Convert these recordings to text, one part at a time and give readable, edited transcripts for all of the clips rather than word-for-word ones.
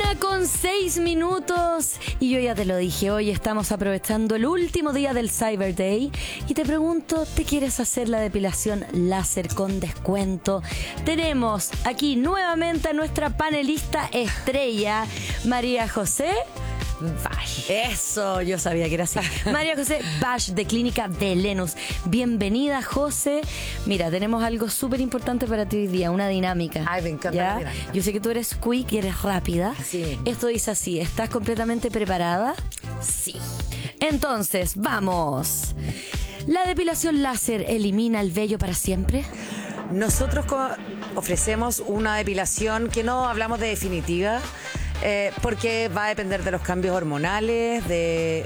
1:06 y yo ya te lo dije, hoy estamos aprovechando el último día del Cyber Day y te pregunto, ¿te quieres hacer la depilación láser con descuento? Tenemos aquí nuevamente a nuestra panelista estrella, María José Bash. Eso, yo sabía que era así. María José Bash, de Clínica Velenus. Bienvenida, José. Mira, tenemos algo súper importante para ti hoy día, una dinámica. Ay, me encanta ¿ya? la dinámica. Yo sé que tú eres quick y eres rápida. Sí. Esto dice así, ¿estás completamente preparada? Sí. Entonces, vamos. ¿La depilación láser elimina el vello para siempre? Nosotros ofrecemos una depilación que no hablamos de definitiva, porque va a depender de los cambios hormonales, de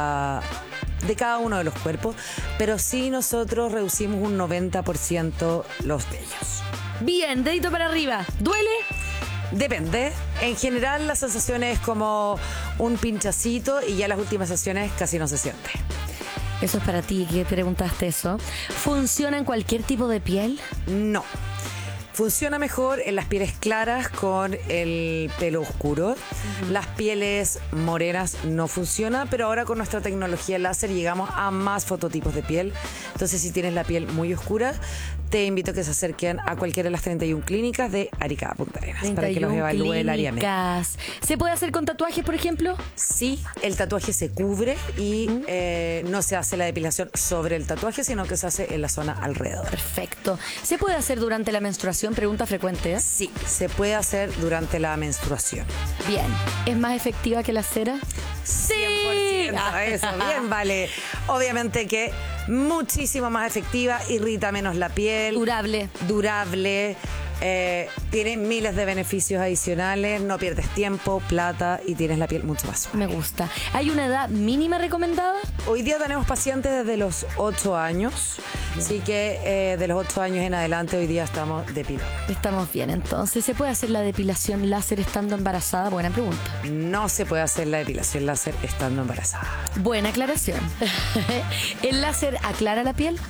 cada uno de los cuerpos, pero sí nosotros reducimos un 90% los vellos. Bien, dedito para arriba. ¿Duele? Depende. En general la sensación es como un pinchacito y ya las últimas sesiones casi no se siente. Eso es para ti, que preguntaste eso. ¿Funciona en cualquier tipo de piel? No. Funciona mejor en las pieles claras con el pelo oscuro. Las pieles morenas no funciona, pero ahora con nuestra tecnología láser llegamos a más fototipos de piel. Entonces, si tienes la piel muy oscura, te invito a que se acerquen a cualquiera de las 31 clínicas de Arica, Punta Arenas, para que los evalúe el área médica. ¿Se puede hacer con tatuajes, por ejemplo? Sí, el tatuaje se cubre y no se hace la depilación sobre el tatuaje, sino que se hace en la zona alrededor. Perfecto. ¿Se puede hacer durante la menstruación? Pregunta frecuente, ¿eh? Sí, se puede hacer durante la menstruación. Bien. ¿Es más efectiva que la cera? ¡Sí! 100%, eso, bien, vale. Obviamente que muchísimo más efectiva, irrita menos la piel. Durable. Tiene miles de beneficios adicionales, no pierdes tiempo, plata y tienes la piel mucho más suave. Me gusta. ¿Hay una edad mínima recomendada? Hoy día tenemos pacientes desde los 8 años, así que de los 8 años en adelante hoy día estamos depilando. Estamos bien, entonces. ¿Se puede hacer la depilación láser estando embarazada? Buena pregunta. No se puede hacer la depilación láser estando embarazada. Buena aclaración. ¿El láser aclara la piel?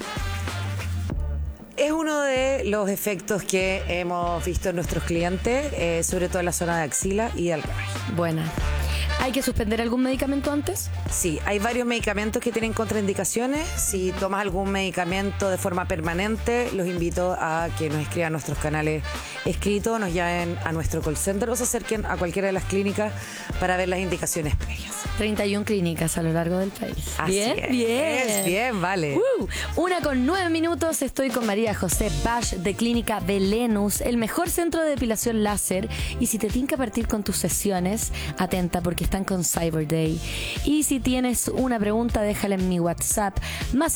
Es uno de los efectos que hemos visto en nuestros clientes, sobre todo en la zona de axila y del rabo. Buena. ¿Hay que suspender algún medicamento antes? Sí, hay varios medicamentos que tienen contraindicaciones. Si tomas algún medicamento de forma permanente, los invito a que nos escriban a nuestros canales escritos, nos llamen a nuestro call center o se acerquen a cualquiera de las clínicas para ver las indicaciones previas. 31 clínicas a lo largo del país. Así Bien, es. bien. Bien, vale. 1:09. Estoy con María José Bash, de Clínica Velenus, el mejor centro de depilación láser. Y si te tinca partir con tus sesiones, atenta porque están con Cyber Day. Y si tienes una pregunta, déjala en mi WhatsApp, más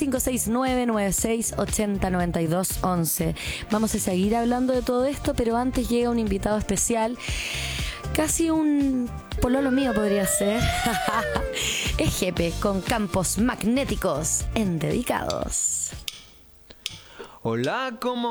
569-9680-9211. Vamos a seguir hablando de todo esto, pero antes llega un invitado especial. Casi un pololo mío podría ser. Es Jepe, con campos magnéticos en Dedicados. Hola, ¿cómo